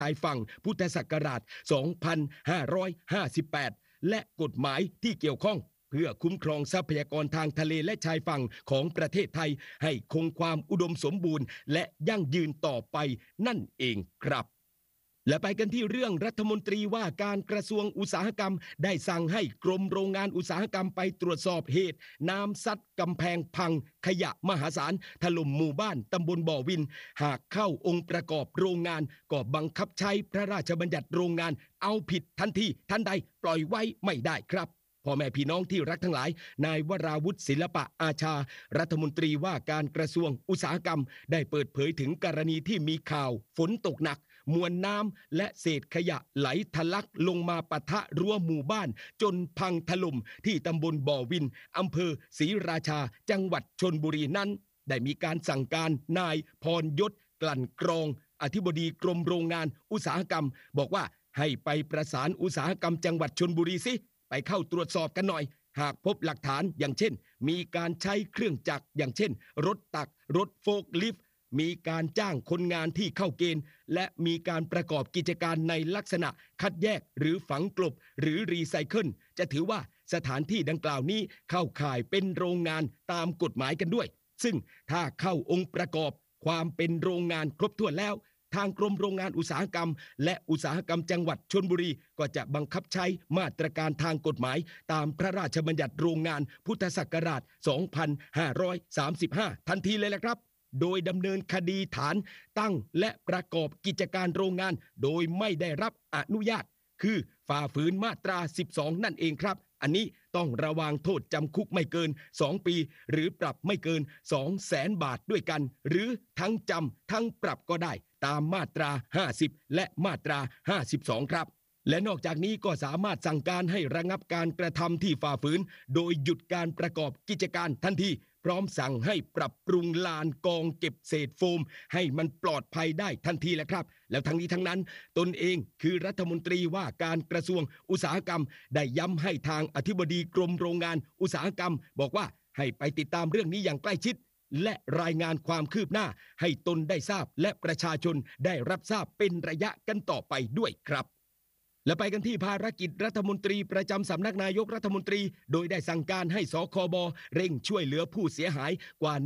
ชายฝั่งพุทธศักราช 2558 และกฎหมายที่เกี่ยวข้องเพื่อคุ้มครองทรัพยากรทางทะเลและชายฝั่งของประเทศไทยให้คงความอุดมสมบูรณ์และยั่งยืนต่อไปนั่นเองครับและไปกันที่เรื่องรัฐมนตรีว่าการกระทรวงอุตสาหกรรมได้สั่งให้กรมโรงงานอุตสาหกรรมไปตรวจสอบเหตุน้ำซัดกำแพงพังขยะมหาศาลถล่มหมู่บ้านตำบลบ่อวินหากเข้าองค์ประกอบโรงงานก็บังคับใช้พระราชบัญญัติโรงงานเอาผิดทันทีทันใดปล่อยไว้ไม่ได้ครับพ่อแม่พี่น้องที่รักทั้งหลายนายวราวุฒิศิลปะอาชารัฐมนตรีว่าการกระทรวงอุตสาหกรรมได้เปิดเผยถึงกรณีที่มีข่าวฝนตกหนักมวลน้ำและเศษขยะไหลทะลักลงมาปะทะรั้วหมู่บ้านจนพังถล่มที่ตำบลบ่อวินอำเภอศรีราชาจังหวัดชลบุรีนั้นได้มีการสั่งการนายพรยศกลั่นกรองอธิบดีกรมโรงงานอุตสาหกรรมบอกว่าให้ไปประสานอุตสาหกรรมจังหวัดชลบุรีสิไปเข้าตรวจสอบกันหน่อยหากพบหลักฐานอย่างเช่นมีการใช้เครื่องจักรอย่างเช่นรถตักรถโฟล์คลิฟต์มีการจ้างคนงานที่เข้าเกณฑ์และมีการประกอบกิจการในลักษณะคัดแยกหรือฝังกลบหรือรีไซเคิลจะถือว่าสถานที่ดังกล่าวนี้เข้าข่ายเป็นโรงงานตามกฎหมายกันด้วยซึ่งถ้าเข้าองค์ประกอบความเป็นโรงงานครบถ้วนแล้วทางกรมโรงงานอุตสาหกรรมและอุตสาหกรรมจังหวัดชลบุรีก็จะบังคับใช้มาตรการทางกฎหมายตามพระราชบัญญัติโรงงานพุทธศักราช 2535 ทันทีเลยแหละครับโดยดำเนินคดีฐานตั้งและประกอบกิจการโรงงานโดยไม่ได้รับอนุญาตคือฝ่าฝืนมาตรา 12 นั่นเองครับอันนี้ต้องระวางโทษจำคุกไม่เกิน 2 ปีหรือปรับไม่เกิน 200,000 บาทด้วยกันหรือทั้งจำทั้งปรับก็ได้ตามมาตรา 50 และมาตรา 52 ครับและนอกจากนี้ก็สามารถสั่งการให้ระงับการกระทำที่ฝ่าฝืนโดยหยุดการประกอบกิจการทันทีพร้อมสั่งให้ปรับปรุงลานกองเก็บเศษโฟมให้มันปลอดภัยได้ทันทีแหละครับแล้วทั้งนี้ทั้งนั้นตนเองคือรัฐมนตรีว่าการกระทรวงอุตสาหกรรมได้ย้ำให้ทางอธิบดีกรมโรงงานอุตสาหกรรมบอกว่าให้ไปติดตามเรื่องนี้อย่างใกล้ชิดและรายงานความคืบหน้าให้ตนได้ทราบและประชาชนได้รับทราบเป็นระยะกันต่อไปด้วยครับและไปกันที่ภารกิจรัฐมนตรีประจำสำนักนายกรัฐมนตรีโดยได้สั่งการให้สคบเร่งช่วยเหลือผู้เสียหายกว่า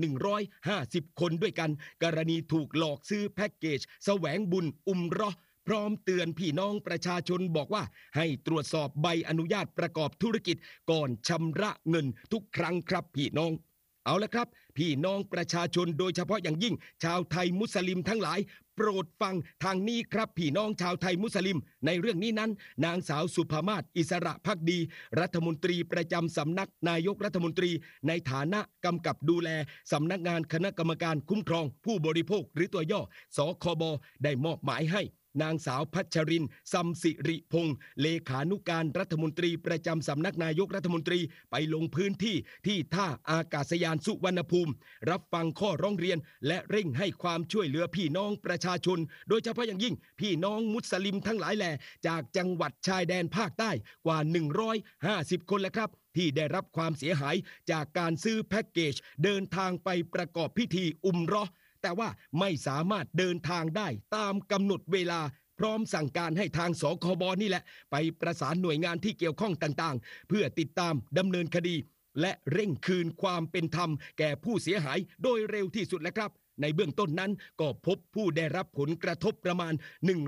150คนด้วยกันกรณีถูกหลอกซื้อแพ็กเกจแสวงบุญเราะห์พร้อมเตือนพี่น้องประชาชนบอกว่าให้ตรวจสอบใบอนุญาตประกอบธุรกิจก่อนชำระเงินทุกครั้งครับพี่น้องเอาละครับพี่น้องประชาชนโดยเฉพาะอย่างยิ่งชาวไทยมุสลิมทั้งหลายโปรดฟังทางนี้ครับพี่น้องชาวไทยมุสลิมในเรื่องนี้นั้นนางสาวสุภามาศอิสระภักดีรัฐมนตรีประจำสำนักนายกรัฐมนตรีในฐานะกำกับดูแลสำนักงานคณะกรรมการคุ้มครองผู้บริโภคหรือตัวย่อสคบได้มอบหมายให้นางสาวพัชรินทร์ซัมสิริพงษ์เลขานุการรัฐมนตรีประจำสำนักนายกรัฐมนตรีไปลงพื้นที่ที่ท่าอากาศยานสุวรรณภูมิรับฟังข้อร้องเรียนและเร่งให้ความช่วยเหลือพี่น้องประชาชนโดยเฉพาะอย่างยิ่งพี่น้องมุสลิมทั้งหลายแหล่จากจังหวัดชายแดนภาคใต้กว่า150คนแล้วครับที่ได้รับความเสียหายจากการซื้อแพ็กเกจเดินทางไปประกอบพิธีเราะห์แต่ว่าไม่สามารถเดินทางได้ตามกำหนดเวลาพร้อมสั่งการให้ทางสคบนี่แหละไปประสานหน่วยงานที่เกี่ยวข้องต่างๆเพื่อติดตามดำเนินคดีและเร่งคืนความเป็นธรรมแก่ผู้เสียหายโดยเร็วที่สุดแล้วครับในเบื้องต้นนั้นก็พบผู้ได้รับผลกระทบประมาณ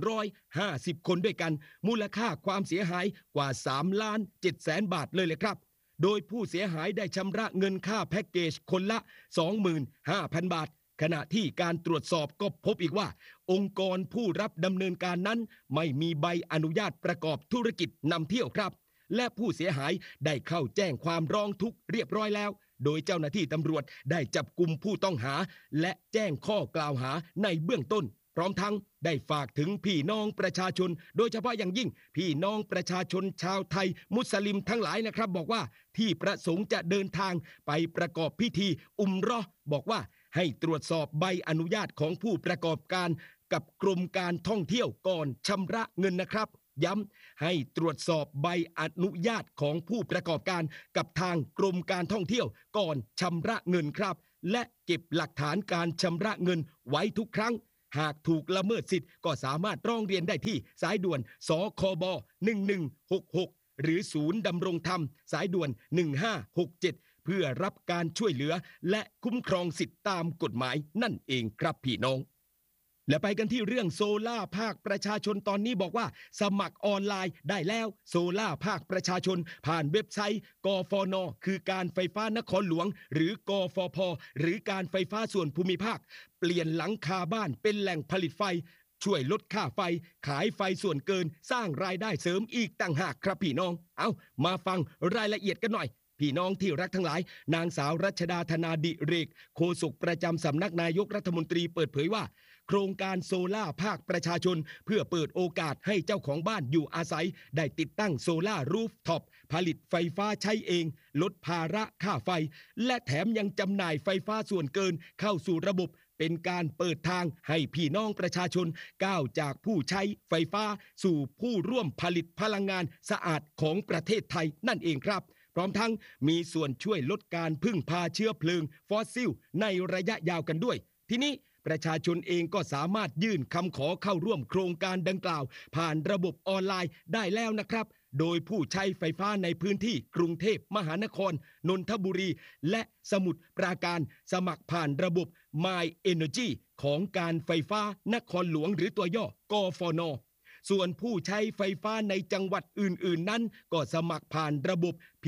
150คนด้วยกันมูลค่าความเสียหายกว่า3,700,000 บาทเลยครับโดยผู้เสียหายได้ชำระเงินค่าแพ็กเกจคนละ 25,000 บาทขณะที่การตรวจสอบก็พบอีกว่าองค์กรผู้รับดำเนินการนั้นไม่มีใบอนุญาตประกอบธุรกิจนำเที่ยวครับและผู้เสียหายได้เข้าแจ้งความร้องทุกข์เรียบร้อยแล้วโดยเจ้าหน้าที่ตำรวจได้จับกุมผู้ต้องหาและแจ้งข้อกล่าวหาในเบื้องต้นพร้อมทั้งได้ฝากถึงพี่น้องประชาชนโดยเฉพาะอย่างยิ่งพี่น้องประชาชนชาวไทยมุสลิมทั้งหลายนะครับบอกว่าที่ประสงค์จะเดินทางไปประกอบพิธีเราะห์บอกว่าให้ตรวจสอบใบอนุญาตของผู้ประกอบการกับกรมการท่องเที่ยวก่อนชำระเงินนะครับย้ำให้ตรวจสอบใบอนุญาตของผู้ประกอบการกับทางกรมการท่องเที่ยวก่อนชำระเงินครับและเก็บหลักฐานการชำระเงินไว้ทุกครั้งหากถูกละเมิดสิทธิ์ก็สามารถร้องเรียนได้ที่สายด่วนสคบ1166หรือศูนย์ดำรงธรรมสายด่วน1567เพื่อรับการช่วยเหลือและคุ้มครองสิทธิตามกฎหมายนั่นเองครับพี่น้องและไปกันที่เรื่องโซล่าภาคประชาชนตอนนี้บอกว่าสมัครออนไลน์ได้แล้วโซล่าภาคประชาชนผ่านเว็บไซต์กฟนคือการไฟฟ้านครหลวงหรือกฟพหรือการไฟฟ้าส่วนภูมิภาคเปลี่ยนหลังคาบ้านเป็นแหล่งผลิตไฟช่วยลดค่าไฟขายไฟส่วนเกินสร้างรายได้เสริมอีกต่างหากครับพี่น้องเอามาฟังรายละเอียดกันหน่อยพี่น้องที่รักทั้งหลายนางสาวรัชดาธนาดิเรกโฆษกประจำสำนักนายกรัฐมนตรีเปิดเผยว่าโครงการโซล่าภาคประชาชนเพื่อเปิดโอกาสให้เจ้าของบ้านอยู่อาศัยได้ติดตั้งโซล่ารูฟท็อปผลิตไฟฟ้าใช้เองลดภาระค่าไฟและแถมยังจำหน่ายไฟฟ้าส่วนเกินเข้าสู่ระบบเป็นการเปิดทางให้พี่น้องประชาชนก้าวจากผู้ใช้ไฟฟ้าสู่ผู้ร่วมผลิตพลังงานสะอาดของประเทศไทยนั่นเองครับพร้อมทั้งมีส่วนช่วยลดการพึ่งพาเชื้อเพลิงฟอสซิลในระยะยาวกันด้วยทีนี้ประชาชนเองก็สามารถยื่นคำขอเข้าร่วมโครงการดังกล่าวผ่านระบบออนไลน์ได้แล้วนะครับโดยผู้ใช้ไฟฟ้าในพื้นที่กรุงเทพมหานครนนทบุรีและสมุทรปราการสมัครผ่านระบบ My Energy ของการไฟฟ้านครหลวงหรือตัวย่อกฟน.ส่วนผู้ใช้ไฟฟ้าในจังหวัดอื่นๆนั้นก็สมัครผ่านระบบ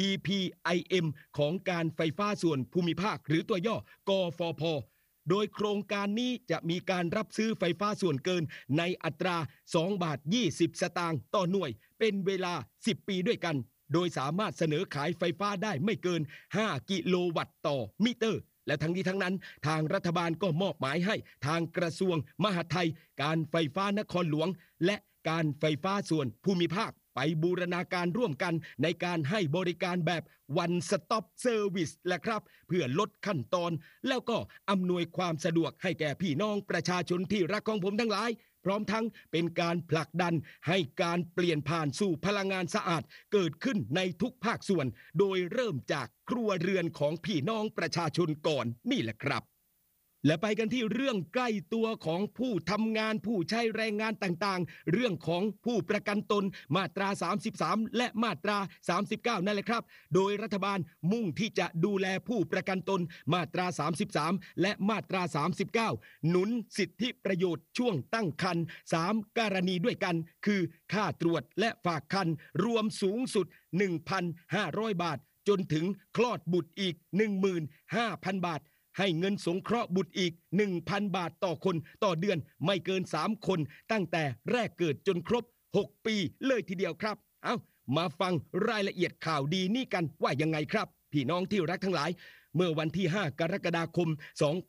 PPIM ของการไฟฟ้าส่วนภูมิภาคหรือตัวย่อกฟผ.โดยโครงการนี้จะมีการรับซื้อไฟฟ้าส่วนเกินในอัตรา2.20 บาทต่อหน่วยเป็นเวลา10ปีด้วยกันโดยสามารถเสนอขายไฟฟ้าได้ไม่เกิน5กิโลวัตต์ต่อมิเตอร์และทั้งนี้ทั้งนั้นทางรัฐบาลก็มอบหมายให้ทางกระทรวงมหาดไทยการไฟฟ้านครหลวงและการไฟฟ้าส่วนภูมิภาคไปบูรณาการร่วมกันในการให้บริการแบบ One Stop Service แหละครับเพื่อลดขั้นตอนแล้วก็อำนวยความสะดวกให้แก่พี่น้องประชาชนที่รักของผมทั้งหลายพร้อมทั้งเป็นการผลักดันให้การเปลี่ยนผ่านสู่พลังงานสะอาดเกิดขึ้นในทุกภาคส่วนโดยเริ่มจากครัวเรือนของพี่น้องประชาชนก่อนนี่แหละครับและไปกันที่เรื่องใกล้ตัวของผู้ทำงานผู้ใช้แรงงานต่างๆเรื่องของผู้ประกันตนมาตรา33และมาตรา39นั่นแหละครับโดยรัฐบาลมุ่งที่จะดูแลผู้ประกันตนมาตรา33และมาตรา39หนุนสิทธิประโยชน์ช่วงตั้งครรภ์3กรณีด้วยกันคือค่าตรวจและฝากครรภ์รวมสูงสุด 1,500 บาทจนถึงคลอดบุตรอีก 15,000 บาทให้เงินสงเคราะห์บุตรอีก 1,000 บาทต่อคนต่อเดือนไม่เกิน3คนตั้งแต่แรกเกิดจนครบ6ปีเลยทีเดียวครับเอามาฟังรายละเอียดข่าวดีนี่กันว่ายังไงครับพี่น้องที่รักทั้งหลายเมื่อวันที่5กรกฎาคม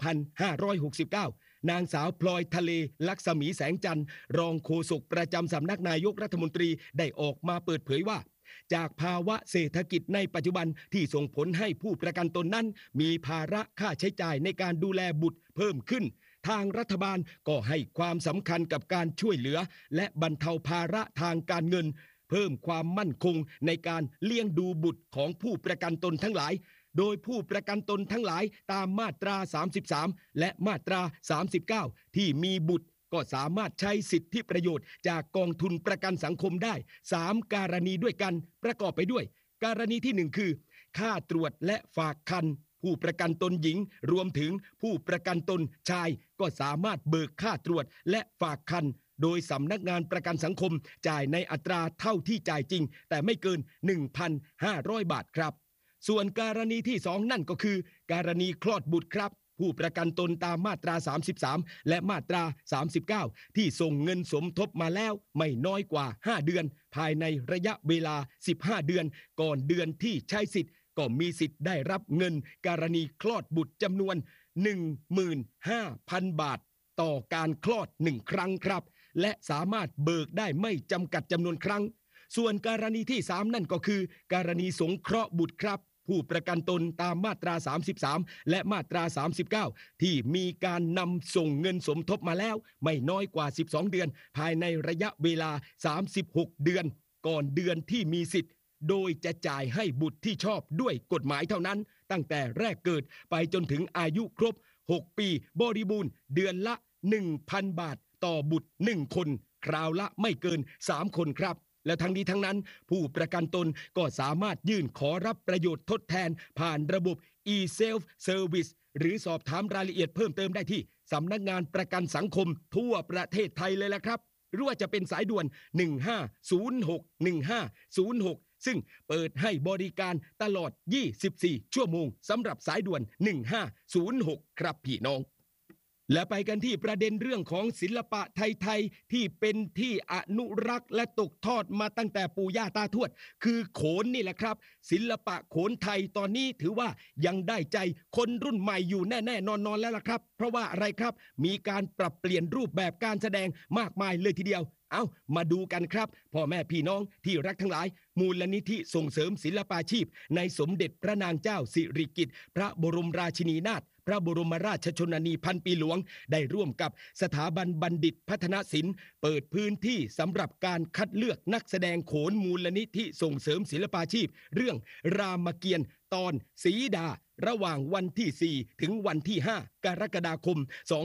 2569นางสาวพลอยทะเลลักษมีแสงจันทร์รองโฆษกประจำสำนักนายกรัฐมนตรีได้ออกมาเปิดเผยว่าจากภาวะเศรษฐกิจในปัจจุบันที่ส่งผลให้ผู้ประกันตนนั้นมีภาระค่าใช้จ่ายในการดูแลบุตรเพิ่มขึ้นทางรัฐบาลก็ให้ความสำคัญกับการช่วยเหลือและบรรเทาภาระทางการเงินเพิ่มความมั่นคงในการเลี้ยงดูบุตรของผู้ประกันตนทั้งหลายโดยผู้ประกันตนทั้งหลายตามมาตรา33และมาตรา39ที่มีบุตรก็สามารถใช้สิทธิประโยชน์จากกองทุนประกันสังคมได้3กรณีด้วยกันประกอบไปด้วยกรณีที่1คือค่าตรวจและฝากครรภ์ผู้ประกันตนหญิงรวมถึงผู้ประกันตนชายก็สามารถเบิกค่าตรวจและฝากครรภ์โดยสำนักงานประกันสังคมจ่ายในอัตราเท่าที่จ่ายจริงแต่ไม่เกิน 1,500 บาทครับส่วนกรณีที่2นั่นก็คือกรณีคลอดบุตรครับผู้ประกันตนตามมาตรา33และมาตรา39ที่ส่งเงินสมทบมาแล้วไม่น้อยกว่า5เดือนภายในระยะเวลา15เดือนก่อนเดือนที่ใช้สิทธิ์ก็มีสิทธิ์ได้รับเงินกรณีคลอดบุตรจำนวน 15,000 บาทต่อการคลอด1ครั้งครับและสามารถเบิกได้ไม่จำกัดจำนวนครั้งส่วนกรณีที่3นั่นก็คือกรณีสงเคราะห์บุตรครับผู้ประกันตนตามมาตรา33และมาตรา39ที่มีการนำส่งเงินสมทบมาแล้วไม่น้อยกว่า12เดือนภายในระยะเวลา36เดือนก่อนเดือนที่มีสิทธิ์โดยจะจ่ายให้บุตรที่ชอบด้วยกฎหมายเท่านั้นตั้งแต่แรกเกิดไปจนถึงอายุครบ6ปีบริบูรณ์เดือนละ 1,000 บาทต่อบุตร1คนคราวละไม่เกิน3คนครับและทั้งนี้ทั้งนั้นผู้ประกันตนก็สามารถยื่นขอรับประโยชน์ทดแทนผ่านระบบ e-self service หรือสอบถามรายละเอียดเพิ่มเติมได้ที่สำนักงานประกันสังคมทั่วประเทศไทยเลยละครับหรือว่าจะเป็นสายด่วน1506ซึ่งเปิดให้บริการตลอด24ชั่วโมงสำหรับสายด่วน1506ครับพี่น้องและไปกันที่ประเด็นเรื่องของศิลปะไทยๆที่เป็นที่อนุรักษ์และตกทอดมาตั้งแต่ปู่ย่าตาทวดคือโขนนี่แหละครับศิลปะโขนไทยตอนนี้ถือว่ายังได้ใจคนรุ่นใหม่อยู่แน่ๆนอนๆแล้วล่ะครับเพราะว่าอะไรครับมีการปรับเปลี่ยนรูปแบบการแสดงมากมายเลยทีเดียวมาดูกันครับพ่อแม่พี่น้องที่รักทั้งหลายมูลนิธิส่งเสริมศิลปาชีพในสมเด็จพระนางเจ้าสิริกิติ์พระบรมราชินีนาถพระบรมราชชนนีพันปีหลวงได้ร่วมกับสถาบันบัณฑิตพัฒนศิลป์เปิดพื้นที่สำหรับการคัดเลือกนักแสดงโขนมูลนิธิส่งเสริมศิลปาชีพเรื่องรามเกียรติ์ตอนสีดาระหว่างวันที่4ถึงวันที่5กรกฎาคม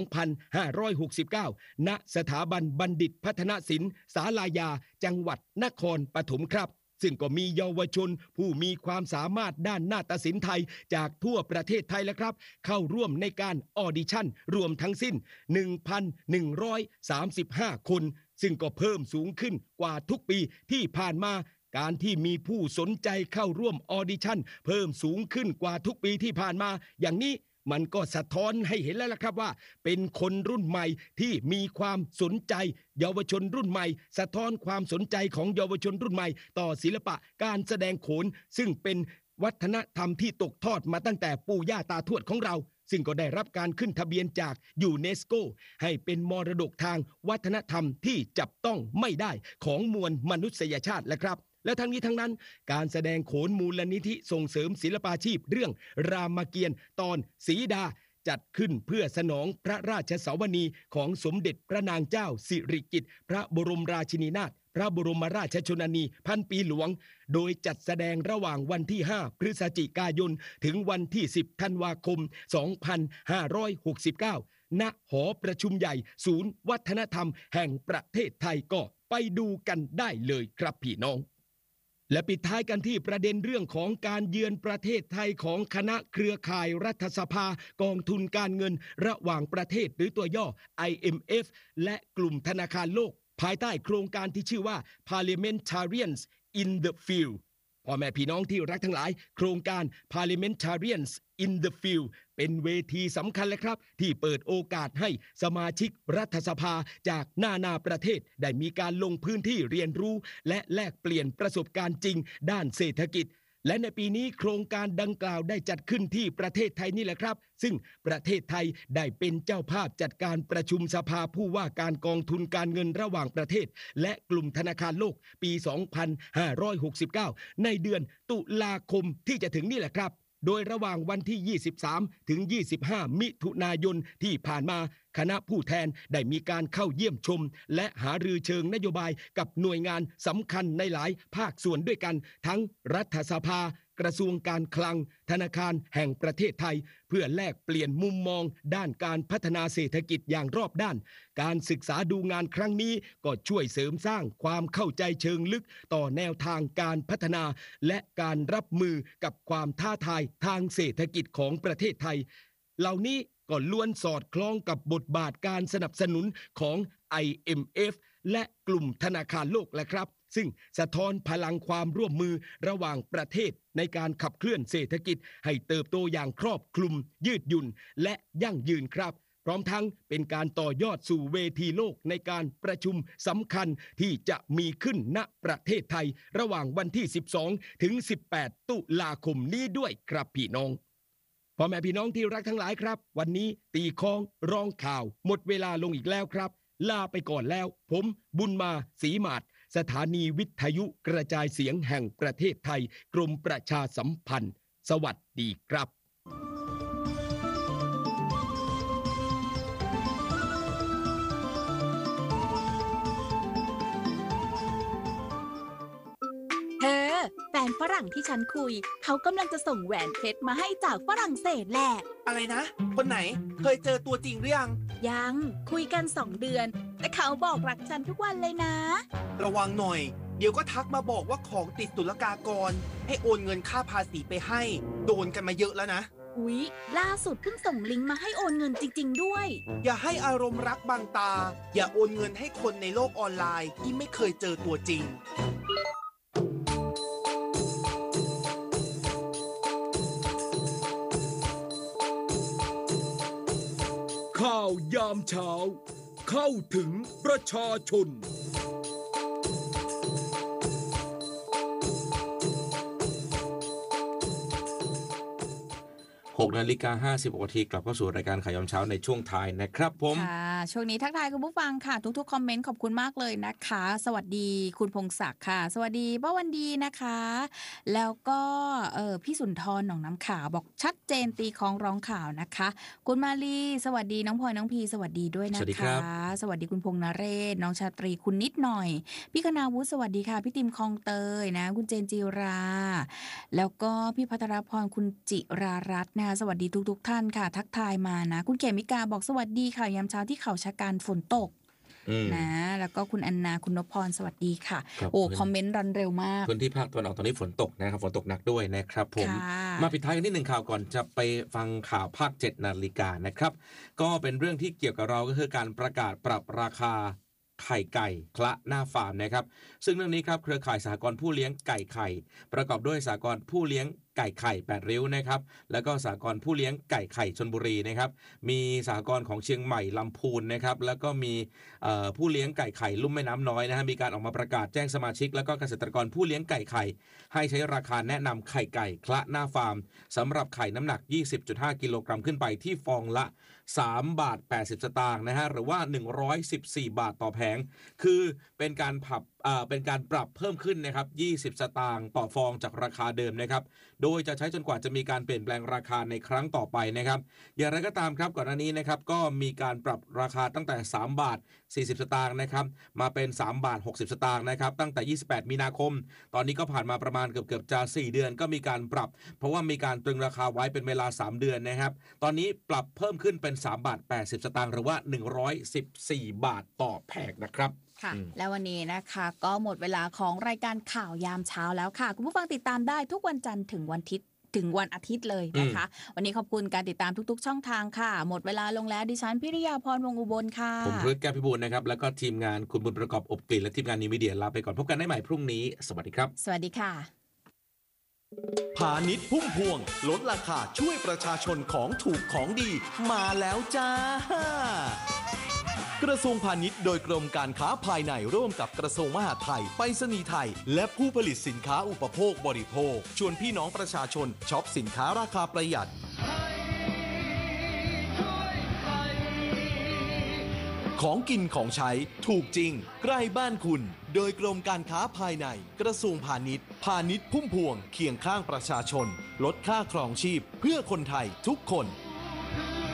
2569ณสถาบันบัณฑิตพัฒนศิลป์ศาลายาจังหวัดนครปฐมครับซึ่งก็มีเยาวชนผู้มีความสามารถด้านนาฏศิลป์ไทยจากทั่วประเทศไทยแล้วครับเข้าร่วมในการออดิชั่นรวมทั้งสิ้น 1,135 คนซึ่งก็เพิ่มสูงขึ้นกว่าทุกปีที่ผ่านมาการที่มีผู้สนใจเข้าร่วมออดิชั่นเพิ่มสูงขึ้นกว่าทุกปีที่ผ่านมาอย่างนี้มันก็สะท้อนให้เห็นแล้วล่ะครับว่าเป็นคนรุ่นใหม่ที่มีความสนใจเยาวชนรุ่นใหม่สะท้อนความสนใจของเยาวชนรุ่นใหม่ต่อศิลปะการแสดงโขนซึ่งเป็นวัฒนธรรมที่ตกทอดมาตั้งแต่ปู่ย่าตาทวดของเราซึ่งก็ได้รับการขึ้นทะเบียนจากยูเนสโกให้เป็นมรดกทางวัฒนธรรมที่จับต้องไม่ได้ของมวลมนุษยชาติและครับและทั้งนี้ทั้งนั้นการแสดงโขนมูลนิธิส่งเสริมศิลปาชีพเรื่องรามเกียรติ์ตอนสีดาจัดขึ้นเพื่อสนองพระราชสวนีของสมเด็จพระนางเจ้าสิริกิติ์พระบรมราชินีนาถพระบรมราชชนนีพันปีหลวงโดยจัดแสดงระหว่างวันที่5พฤศจิกายนถึงวันที่10ธันวาคม2569ณหอประชุมใหญ่ศูนย์วัฒนธรรมแห่งประเทศไทยก็ไปดูกันได้เลยครับพี่น้องและปิดท้ายกันที่ประเด็นเรื่องของการเยือนประเทศไทยของคณะเครือข่ายรัฐสภากองทุนการเงินระหว่างประเทศหรือตัวย่อ IMF และกลุ่มธนาคารโลกภายใต้โครงการที่ชื่อว่า Parliamentarians in the Field พ่อแม่พี่น้องที่รักทั้งหลายโครงการ Parliamentarians in the Field เป็นเวทีสำคัญเลยครับที่เปิดโอกาสให้สมาชิกรัฐสภาจากนานาประเทศได้มีการลงพื้นที่เรียนรู้และแลกเปลี่ยนประสบการณ์จริงด้านเศรษฐกิจและในปีนี้โครงการดังกล่าวได้จัดขึ้นที่ประเทศไทยนี่แหละครับซึ่งประเทศไทยได้เป็นเจ้าภาพจัดการประชุมสภาผู้ว่าการกองทุนการเงินระหว่างประเทศและกลุ่มธนาคารโลกปี 2569 ในเดือนตุลาคมที่จะถึงนี่แหละครับโดยระหว่างวันที่ 23 ถึง 25 มิถุนายนที่ผ่านมาคณะผู้แทนได้มีการเข้าเยี่ยมชมและหารือเชิงนโยบายกับหน่วยงานสำคัญในหลายภาคส่วนด้วยกันทั้งรัฐสภากระทรวงการคลังธนาคารแห่งประเทศไทยเพื่อแลกเปลี่ยนมุมมองด้านการพัฒนาเศรษฐกิจอย่างรอบด้านการศึกษาดูงานครั้งนี้ก็ช่วยเสริมสร้างความเข้าใจเชิงลึกต่อแนวทางการพัฒนาและการรับมือกับความท้าทายทางเศรษฐกิจของประเทศไทยเหล่านี้ก็ล้วนสอดคล้องกับบทบาทการสนับสนุนของ IMF และกลุ่มธนาคารโลกแหละครับซึ่งสะท้อนพลังความร่วมมือระหว่างประเทศในการขับเคลื่อนเศรษฐกิจให้เติบโตอย่างครอบคลุมยืดหยุ่นและยั่งยืนครับพร้อมทั้งเป็นการต่อยอดสู่เวทีโลกในการประชุมสำคัญที่จะมีขึ้นณประเทศไทยระหว่างวันที่ 12 ถึง 18 ตุลาคมนี้ด้วยครับพี่น้องพ่อแม่พี่น้องที่รักทั้งหลายครับวันนี้ตีค้องร้องข่าวหมดเวลาลงอีกแล้วครับลาไปก่อนแล้วผมบุญมาศรีหมาดสถานีวิทยุกระจายเสียงแห่งประเทศไทยกรมประชาสัมพันธ์สวัสดีครับเธอแฟนฝรั่งที่ฉันคุยเขากำลังจะส่งแหวนเพชรมาให้จากฝรั่งเศสแหละอะไรนะ คนไหนเคยเจอตัวจริงหรือยังยังคุยกัน2 เดือนแต่เขาบอกรักฉันทุกวันเลยนะระวังหน่อย เดี๋ยวก็ทักมาบอกว่าของติดศุลกากรให้โอนเงินค่าภาษีไปให้ โดนกันมาเยอะแล้วนะอุ๊ยล่าสุดเพิ่งส่งลิงก์มาให้โอนเงินจริงๆด้วยอย่าให้อารมณ์รักบังตา อย่าโอนเงินให้คนในโลกออนไลน์ที่ไม่เคยเจอตัวจริงข่าวยามเช้าเข้าถึงประชาชน 6 นาฬิกา 56 นาทีกลับเข้าสู่รายการข่าวยามเช้าในช่วงท้ายนะครับผมค่ะช่วงนี้ทักทายคุณผู้ฟังค่ะทุกๆคอมเมนต์ขอบคุณมากเลยนะคะสวัสดีคุณพงศักดิ์ค่ะสวัสดีป้าวันดีนะคะแล้วก็พี่สุนทรหนองน้ำขาวบอกชัดเจนตีของร้องข่าวนะคะคุณมาลีสวัสดีน้องพลอยน้องพีสวัสดีด้วยนะคะสวัสดีคุณพงษ์นเรศน้องชาตรีคุณนิดหน่อยพี่คณาวุฒิสวัสดีค่ะพี่ติมคลองเตยนะคุณเจนจิราแล้วก็พี่ภัทรพรคุณจิรารัตน์สวัสดีทุกท่านค่ะทักทายมานะคุณเขมิกาบอกสวัสดีค่ะยามเช้าที่เขาชะกันฝนตกนะแล้วก็คุณอันนาคุณนพพรสวัสดีค่ะโอ้คอมเมนต์รันเร็วมากพื้นที่ภาคตะวันออกตอนนี้ฝนตกนะครับฝนตกหนักด้วยนะครับผมมาปิดท้ายกันที่1ข่าวก่อนจะไปฟังข่าวภาค 7 นาฬิกานะครับก็เป็นเรื่องที่เกี่ยวกับเราก็คือการประกาศปรับราคาไข่ไก่คละหน้าฟาร์มนะครับซึ่งเรื่องนี้ครับเครือข่ายสหกรณ์ผู้เลี้ยงไก่ไข่ประกอบด้วยสหกรณ์ผู้เลี้ยงไก่ไข่8ริ้วนะครับแล้วก็สหกรณ์ผู้เลี้ยงไก่ไข่ชลบุรีนะครับมีสหกรณ์ของเชียงใหม่ลำพูนนะครับแล้วก็มีผู้เลี้ยงไก่ไข่ลุ่มแม่น้ำน้อยนะฮะมีการออกมาประกาศแจ้งสมาชิกแล้วก็เกษตรกรผู้เลี้ยงไก่ไข่ให้ใช้ราคาแนะนำไข่ไก่คละหน้าฟาร์มสำหรับไข่น้ำหนัก 20.5 กิโลกรัมขึ้นไปที่ฟองละ3 บาท 80 สตางค์นะฮะหรือว่า114 บาทต่อแผงคือเป็นการปรับเพิ่มขึ้นนะครับ20 สตางค์ต่อฟองจากราคาเดิมนะครับโดยจะใช้จนกว่าจะมีการเปลี่ยนแปลงราคาในครั้งต่อไปนะครับอย่างไรก็ตามครับก่อนหน้านี้นะครับก็มีการปรับราคาตั้งแต่3 บาท 40 สตางค์นะครับมาเป็น3 บาท 60 สตางค์นะครับตั้งแต่28 มีนาคมตอนนี้ก็ผ่านมาประมาณเกือบจะ4 เดือนก็มีการปรับเพราะว่ามีการตรึงราคาไว้เป็นเวลา3 เดือนนะครับตอนนี้ปรับเพิ่มขึ้นเป็น3 บาท 80 สตางค์หรือว่า114 บาทต่อแผงนะครับค่ะแล้ววันนี้นะคะก็หมดเวลาของรายการข่าวยามเช้าแล้วค่ะคุณผู้ฟังติดตามได้ทุกวันจันทร์ถึงวันอาทิตย์เลยนะคะวันนี้ขอบคุณการติดตามทุกๆช่องทางค่ะหมดเวลาลงแล้วดิฉันพิริยาพรวงศ์อุบลค่ะผมพฤกษ์แก้วพิบูลนะครับแล้วก็ทีมงานคุณบุญประกอบอบกลิ่นและทีมงานนิวมีเดียลาไปก่อนพบกันได้ใหม่พรุ่งนี้สวัสดีครับสวัสดีค่ะพาณิชย์พุ่มพวงลดราคาช่วยประชาชนของถูกของดีมาแล้วจ้ากระทรวงพาณิชย์โดยกรมการค้าภายในร่วมกับกระทรวงมหาดไทยไปรษณีย์ไทยและผู้ผลิตสินค้าอุปโภคบริโภคชวนพี่น้องประชาชนช็อปสินค้าราคาประหยัดของกินของใช้ถูกจริงใกล้บ้านคุณโดยกรมการค้าภายในกระทรวงพาณิชย์พาณิชย์พุ่มพวงเคียงข้างประชาชนลดค่าครองชีพเพื่อคนไทยทุกคน